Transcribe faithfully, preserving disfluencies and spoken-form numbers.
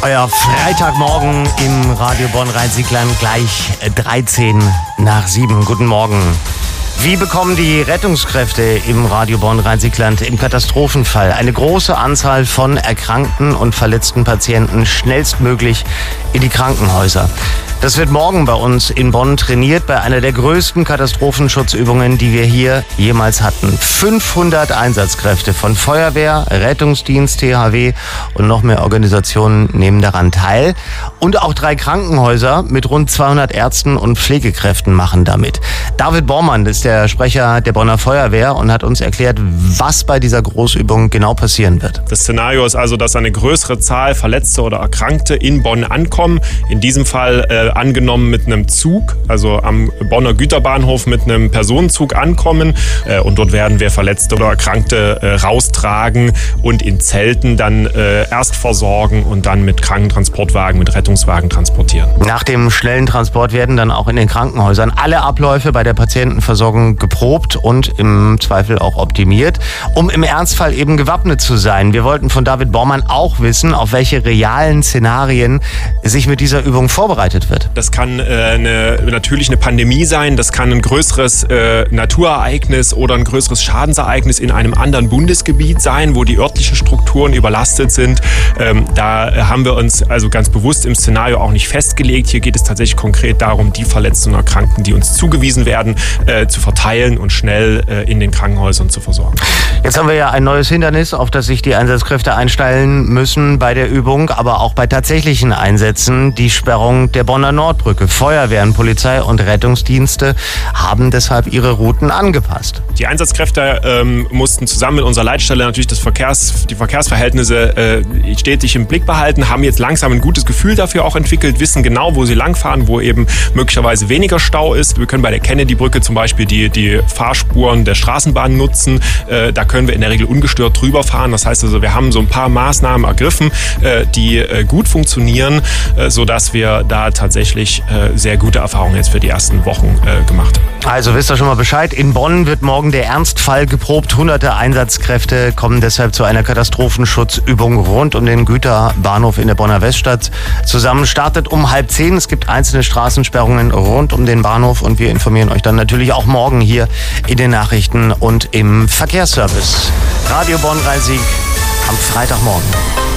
Euer Freitagmorgen im Radio Bonn-Rhein-Sieg-Land gleich dreizehn nach sieben. Guten Morgen. Wie bekommen die Rettungskräfte im Radio Bonn-Rhein-Sieg-Land im Katastrophenfall eine große Anzahl von erkrankten und verletzten Patienten schnellstmöglich in die Krankenhäuser? Das wird morgen bei uns in Bonn trainiert bei einer der größten Katastrophenschutzübungen, die wir hier jemals hatten. fünfhundert Einsatzkräfte von Feuerwehr, Rettungsdienst, T H W und noch mehr Organisationen nehmen daran teil. Und auch drei Krankenhäuser mit rund zweihundert Ärzten und Pflegekräften machen damit. David Bormann ist der Sprecher der Bonner Feuerwehr und hat uns erklärt, was bei dieser Großübung genau passieren wird. Das Szenario ist also, dass eine größere Zahl Verletzte oder Erkrankte in Bonn ankommen. In diesem Fall äh, angenommen mit einem Zug, also am Bonner Güterbahnhof mit einem Personenzug ankommen. Äh, und dort werden wir Verletzte oder Erkrankte äh, raustragen und in Zelten dann äh, erst versorgen und dann mit Krankentransportwagen, mit Rettungswagen transportieren. Nach dem schnellen Transport werden dann auch in den Krankenhäusern alle Abläufe bei der Patientenversorgung geprobt und im Zweifel auch optimiert, um im Ernstfall eben gewappnet zu sein. Wir wollten von David Bormann auch wissen, auf welche realen Szenarien sich mit dieser Übung vorbereitet wird. Das kann äh, eine, natürlich eine Pandemie sein, das kann ein größeres äh, Naturereignis oder ein größeres Schadensereignis in einem anderen Bundesgebiet sein, wo die örtlichen Strukturen überlastet sind. Ähm, da haben wir uns also ganz bewusst im Szenario auch nicht festgelegt. Hier geht es tatsächlich konkret darum, die Verletzten und Erkrankten, die uns zugewiesen werden, äh, zu verteilen und schnell äh, in den Krankenhäusern zu versorgen. Jetzt haben wir ja ein neues Hindernis, auf das sich die Einsatzkräfte einstellen müssen bei der Übung, aber auch bei tatsächlichen Einsätzen, die Sperrung der Bonner Nordbrücke. Feuerwehren, Polizei und Rettungsdienste haben deshalb ihre Routen angepasst. Die Einsatzkräfte ähm, mussten zusammen mit unserer Leitstelle natürlich das Verkehrs, die Verkehrsverhältnisse äh, stetig im Blick behalten, haben jetzt langsam ein gutes Gefühl dafür auch entwickelt, wissen genau, wo sie langfahren, wo eben möglicherweise weniger Stau ist. Wir können bei der Kennedy-Brücke zum Beispiel die, die Fahrspuren der Straßenbahn nutzen. Äh, da können wir in der Regel ungestört drüber fahren. Das heißt also, wir haben so ein paar Maßnahmen ergriffen, äh, die äh, gut funktionieren, äh, sodass wir da tatsächlich äh, sehr gute Erfahrungen jetzt für die ersten Wochen äh, gemacht haben. Also wisst ihr schon mal Bescheid, in Bonn wird morgen der Ernstfall geprobt. Hunderte Einsatzkräfte kommen deshalb zu einer Katastrophenschutzübung rund um den Güterbahnhof in der Bonner Weststadt zusammen. Startet um halb zehn. Es gibt einzelne Straßensperrungen rund um den Bahnhof und wir informieren euch dann natürlich auch morgen hier in den Nachrichten und im Verkehrsservice. Radio Bonn-Rhein-Sieg am Freitagmorgen.